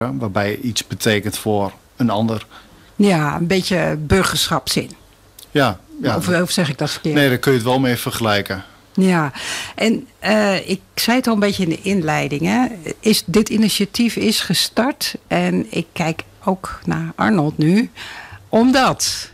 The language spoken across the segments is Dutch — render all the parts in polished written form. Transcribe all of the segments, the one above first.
waarbij je iets betekent voor een ander. Ja, een beetje burgerschapszin. Ja. Of zeg ik dat verkeerd? Nee, daar kun je het wel mee vergelijken. Ja, en ik zei het al een beetje in de inleiding. Hè? Dit initiatief is gestart. En ik kijk ook naar Arnold nu. Omdat...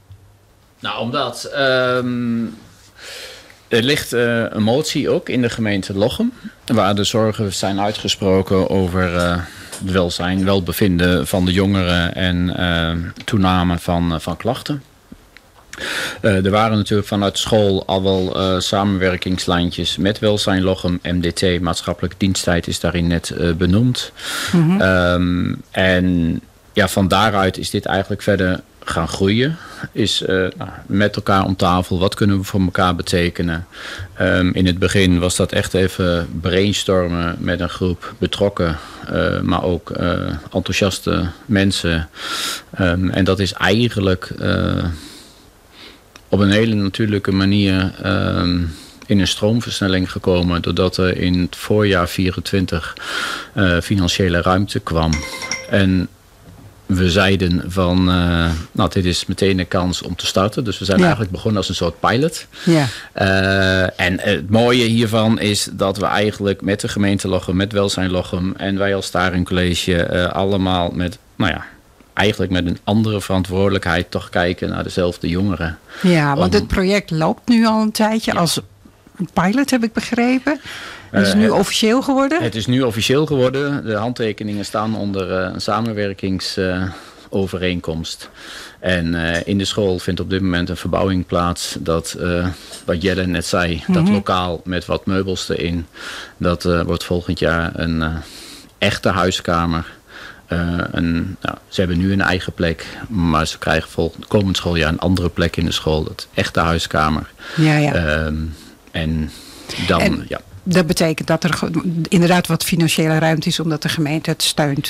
Er ligt een motie ook in de gemeente Lochem. Waar de zorgen zijn uitgesproken over het welbevinden van de jongeren en toename van klachten. Er waren natuurlijk vanuit school al wel samenwerkingslijntjes met Welzijn Lochem. MDT, maatschappelijke diensttijd, is daarin net benoemd. Mm-hmm. En ja, van daaruit is dit eigenlijk verder gaan groeien. Is met elkaar om tafel, wat kunnen we voor elkaar betekenen? In het begin was dat echt even brainstormen met een groep betrokken, maar ook enthousiaste mensen. En dat is eigenlijk op een hele natuurlijke manier in een stroomversnelling gekomen, doordat er in het voorjaar 24 financiële ruimte kwam. En we zeiden van, dit is meteen een kans om te starten. Dus we zijn eigenlijk begonnen als een soort pilot. Ja. En het mooie hiervan is dat we eigenlijk met de gemeente Lochem, met Welzijn Lochem en wij als Staring College allemaal met, eigenlijk met een andere verantwoordelijkheid toch kijken naar dezelfde jongeren. Ja, want het project loopt nu al een tijdje als een pilot, heb ik begrepen. Het is nu officieel geworden? Het is nu officieel geworden. De handtekeningen staan onder een samenwerkingsovereenkomst. En in de school vindt op dit moment een verbouwing plaats. Dat, wat Jelle net zei, dat lokaal met wat meubels erin. Dat wordt volgend jaar een echte huiskamer. Ze hebben nu een eigen plek, maar ze krijgen komend schooljaar een andere plek in de school. Dat echte huiskamer. Ja. En dan, dat betekent dat er inderdaad wat financiële ruimte is, omdat de gemeente het steunt.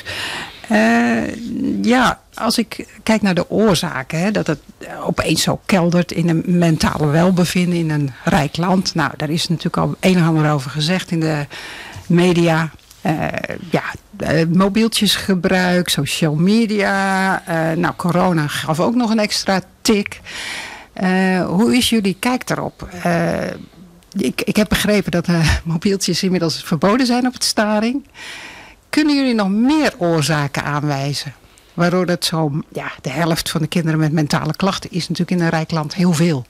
Als ik kijk naar de oorzaken, hè, dat het opeens zo keldert in een mentale welbevinden in een rijk land. Nou, daar is natuurlijk al een en ander over gezegd in de media. Mobieltjesgebruik, social media. Corona gaf ook nog een extra tik. Hoe is jullie kijk daarop? Ik heb begrepen dat mobieltjes inmiddels verboden zijn op het Staring. Kunnen jullie nog meer oorzaken aanwijzen? Waardoor dat zo, de helft van de kinderen met mentale klachten is natuurlijk in een rijk land heel veel.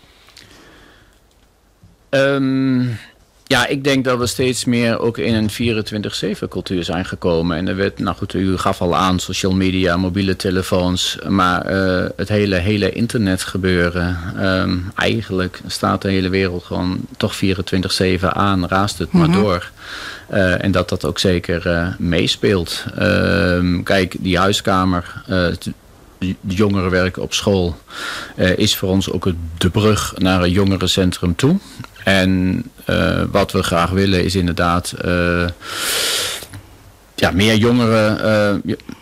Ik denk dat we steeds meer ook in een 24/7 cultuur zijn gekomen. En er werd, u gaf al aan, social media, mobiele telefoons. Maar het hele internet gebeuren. Eigenlijk staat de hele wereld gewoon toch 24/7 aan. Raast het maar door. En dat ook zeker meespeelt. Kijk, die huiskamer, de jongeren werken op school, is voor ons ook de brug naar een jongerencentrum toe. En wat we graag willen is inderdaad meer jongeren,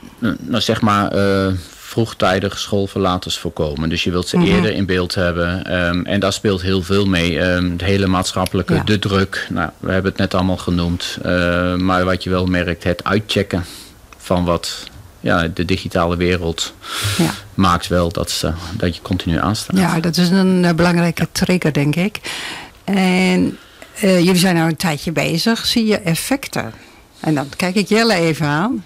vroegtijdig schoolverlaters voorkomen. Dus je wilt ze eerder in beeld hebben. En daar speelt heel veel mee. De hele maatschappelijke, de druk. We hebben het net allemaal genoemd. Maar wat je wel merkt, het uitchecken van wat de digitale wereld maakt wel dat je continu aanstaat. Ja, dat is een belangrijke trigger, denk ik. En jullie zijn nou een tijdje bezig. Zie je effecten? En dan kijk ik Jelle even aan.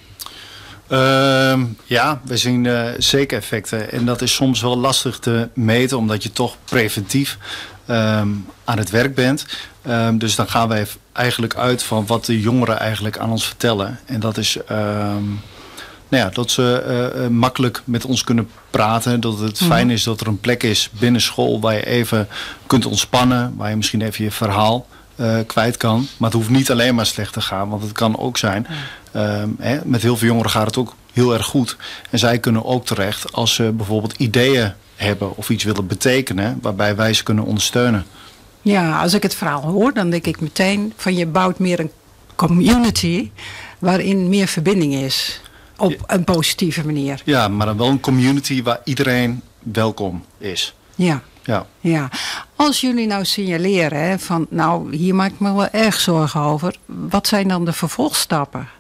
We zien zeker effecten. En dat is soms wel lastig te meten, omdat je toch preventief aan het werk bent. Dus dan gaan wij eigenlijk uit van wat de jongeren eigenlijk aan ons vertellen. En dat is dat ze makkelijk met ons kunnen praten. Dat het fijn is dat er een plek is binnen school waar je even kunt ontspannen. Waar je misschien even je verhaal kwijt kan. Maar het hoeft niet alleen maar slecht te gaan. Want het kan ook zijn. Met heel veel jongeren gaat het ook heel erg goed. En zij kunnen ook terecht als ze bijvoorbeeld ideeën hebben of iets willen betekenen. Waarbij wij ze kunnen ondersteunen. Ja, als ik het verhaal hoor, dan denk ik meteen van je bouwt meer een community waarin meer verbinding is. Op een positieve manier. Ja, maar dan wel een community waar iedereen welkom is. Ja. Als jullie nou signaleren van hier maak ik me wel erg zorgen over. Wat zijn dan de vervolgstappen?